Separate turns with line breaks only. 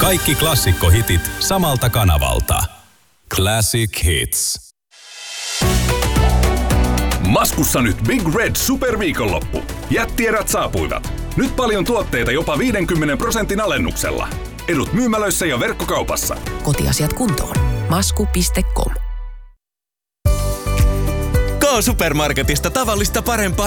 Kaikki klassikkohitit samalta kanavalta. Classic Hits.
Maskussa nyt Big Red Superviikonloppu. Jättierät saapuivat. Nyt paljon tuotteita jopa 50% alennuksella. Edut myymälöissä ja verkkokaupassa.
Kotiasiat kuntoon. Masku.com.
K-Supermarketista tavallista parempaa